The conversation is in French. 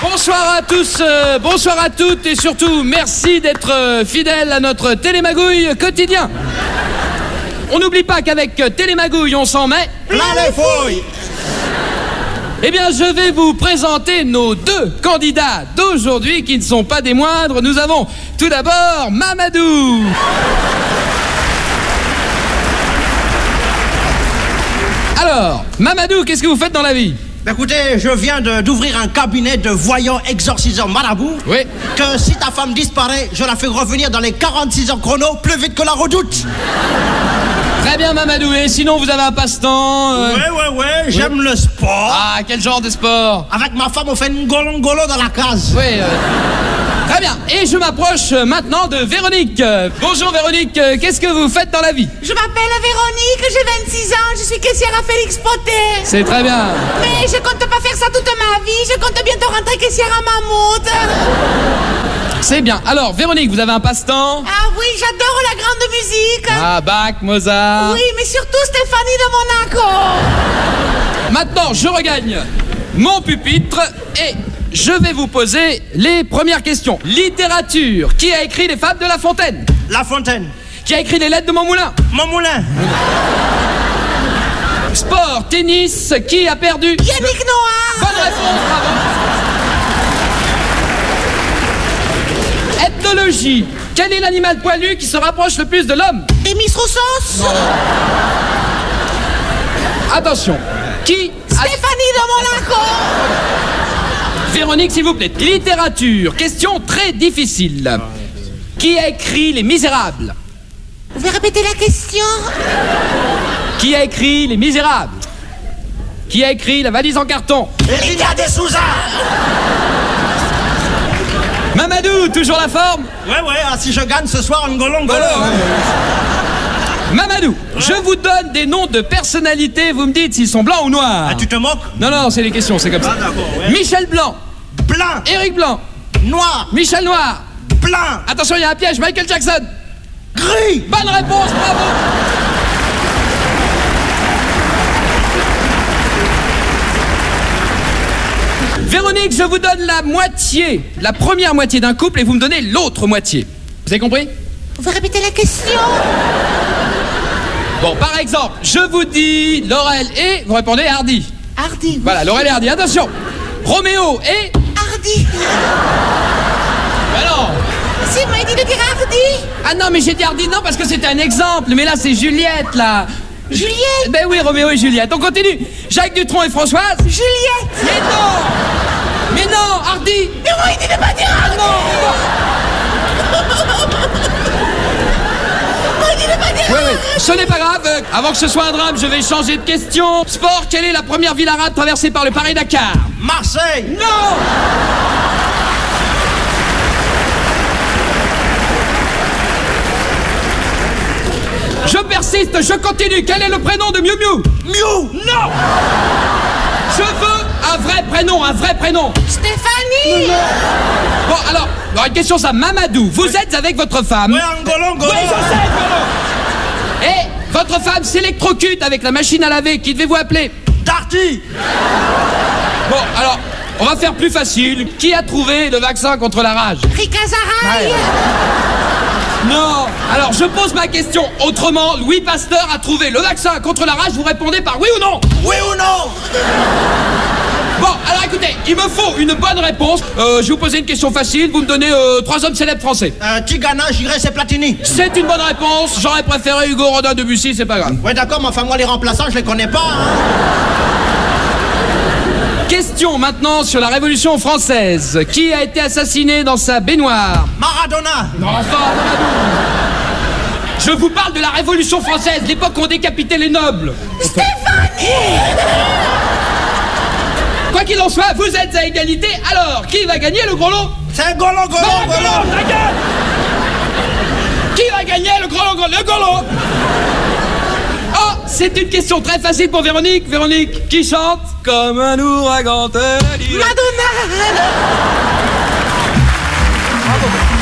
Bonsoir à tous, bonsoir à toutes et surtout merci d'être fidèles à notre Télémagouille quotidien. On n'oublie pas qu'avec Télémagouille on s'en met plein les fouilles. Eh bien je vais vous présenter nos deux candidats d'aujourd'hui qui ne sont pas des moindres. Nous avons tout d'abord Mamadou. Alors, Mamadou, qu'est-ce que vous faites dans la vie? Écoutez, je viens d'ouvrir un cabinet de voyants exorcisants marabout. Oui. Que si ta femme disparaît, je la fais revenir dans les 46 heures chrono, plus vite que la redoute. Très bien Mamadou, et sinon vous avez un passe-temps Ouais, j'aime le sport. Ah, quel genre de sport? Avec ma femme, on fait une golongolo dans la case. Oui, très bien, et je m'approche maintenant de Véronique. Bonjour Véronique, qu'est-ce que vous faites dans la vie? Je m'appelle Véronique, j'ai 26 ans, je suis caissière à Félix Poté. C'est très bien. Mais je compte pas faire ça toute ma vie, je compte bientôt rentrer caissière à Mammouth. C'est bien. Alors, Véronique, vous avez un passe-temps? Ah oui, j'adore la grande musique. Ah, Bach, Mozart. Oui, mais surtout Stéphanie de Monaco. Maintenant, je regagne mon pupitre et je vais vous poser les premières questions. Littérature. Qui a écrit Les Fables de La Fontaine? La Fontaine. Qui a écrit Les Lettres de Montmoulin? Montmoulin. Sport, tennis. Qui a perdu? Yannick Noah. Bonne réponse, bravo. Ethnologie. Quel est l'animal poilu qui se rapproche le plus de l'homme? Demis Roussos. Attention. Qui a... Stéphanie de Monaco. Véronique, s'il vous plaît. Littérature. Question très difficile. Qui a écrit Les Misérables? Vous pouvez répéter la question? Qui a écrit Les Misérables? Qui a écrit La valise en carton? Elia de Souza. Mamadou, toujours la forme? Ouais, si je gagne ce soir, un golongolo. Mamadou, je vous donne des noms de personnalités, vous me dites s'ils sont blancs ou noirs. Ah, tu te moques? Non, c'est les questions, c'est comme ça. Ah, d'accord, ouais. Michel Blanc. Blanc. Éric Blanc. Noir. Michel Noir. Blanc. Attention, il y a un piège, Michael Jackson. Gris. Bonne réponse, bravo. Véronique, je vous donne la moitié, la première moitié d'un couple et vous me donnez l'autre moitié. Vous avez compris? Vous pouvez répéter la question? Bon, par exemple, je vous dis Laurel et vous répondez Hardy. Hardy. Voilà, Laurel et Hardy. Attention. Roméo et... Hardy. Ben non. Si, vous m'avez dit de dire Hardy. Ah non, mais j'ai dit Hardy, non, parce que c'était un exemple. Mais là, c'est Juliette, là. Juliette. Ben oui, Roméo et Juliette. On continue. Jacques Dutronc et Françoise. Juliette. Mais non. Mais non, Hardy. Mais vous m'avez dit de pas dire Hardy. Non. Oui, ce n'est pas grave. Avant que ce soit un drame, je vais changer de question. Sport, quelle est la première ville arabe traversée par le Paris-Dakar? Marseille. Non. Je persiste, je continue. Quel est le prénom de Miu Miu? Miu. Non. Je veux un vrai prénom, un vrai prénom. Stéphanie. Bon, alors, une question ça. Mamadou, vous êtes avec votre femme? Ouais, un golongolo. Oui, je sais, Golo. Et votre femme s'électrocute avec la machine à laver. Qui devez-vous appeler? Darty. Bon, alors, on va faire plus facile. Qui a trouvé le vaccin contre la rage? Rika Zaraï. Non. Alors, je pose ma question autrement. Louis Pasteur a trouvé le vaccin contre la rage. Vous répondez par oui ou non? Oui ou non? Bon, alors écoutez, il me faut une bonne réponse. Je vais vous poser une question facile. Vous me donnez 3 hommes célèbres français. Tigana, Giresse et Platini. C'est une bonne réponse. J'aurais préféré Hugo Rodin, Debussy, c'est pas grave. Ouais, d'accord, mais enfin, moi, les remplaçants, je les connais pas, hein. Question maintenant sur la Révolution française. Qui a été assassiné dans sa baignoire? Maradona. Non, enfin, Mamadou. Je vous parle de la Révolution française, l'époque où on décapitait les nobles. Stéphanie. Quoi qu'il en soit, vous êtes à égalité. Alors, qui va gagner le gros lot? C'est un golongolo. Ta gueule. Qui va gagner le gros lot? Le gros lot. Oh, c'est une question très facile pour Véronique. Véronique, qui chante comme un ouragan. Madonna. Bravo.